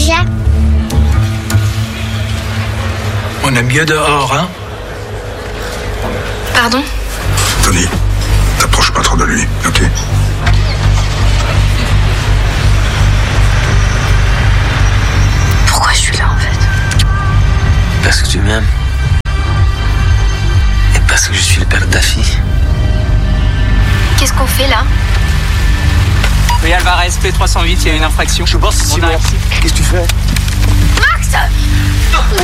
déjà. On est mieux dehors, hein? Pardon? Tony, t'approches pas trop de lui, ok? Pourquoi je suis là en fait? Parce que tu m'aimes. Et parce que je suis le père de ta fille. Qu'est-ce qu'on fait là? Oui, Alvarez, P308, il y a une infraction. Je pense que c'est bon. Qu'est-ce que tu fais? Max!